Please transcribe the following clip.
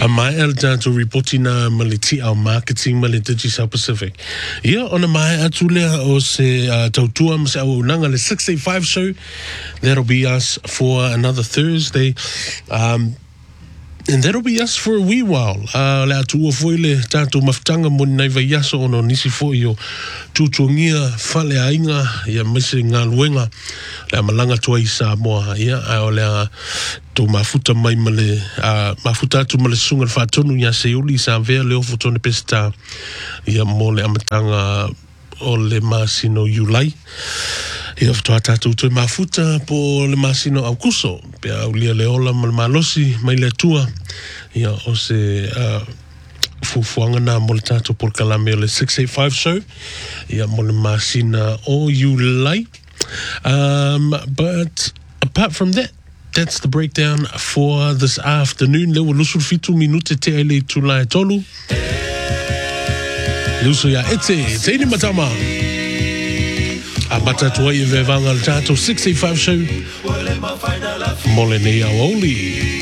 mai al to reportina maliti au marketing maliti South Pacific. Ia ona mai atu lea o se tautua ma se au nanga le 685 show. That'll be us for another Thursday. And that'll be us for a wee while. Le atu o foi le tātou mafutanga mo nei vai aso ono nisi foi o tutungia fale ainga ia mese ngā luenga le malanga tua i Samoa ia o le tō mafuta mai male mafuta atu male sunga whātonu ia se uli sa vea le ofo tone pesta ia mo le amatanga o le masino Yulai. Ia whatoa tātou toi mafuta po le masino au kuso. Pea ulia le ola ma le malosi mai le tua. Ia o se fufuanga na mo le tātou por kalame o le 685 show. Ia mo le masina o Yulai. But apart from that, that's the breakdown for this afternoon. Lewa lusu fitu minute te ele tulai tolu. Lusu ya ete, te ini matama. Abata tua i vevanga le tātou 685 show. Mole nei au oli.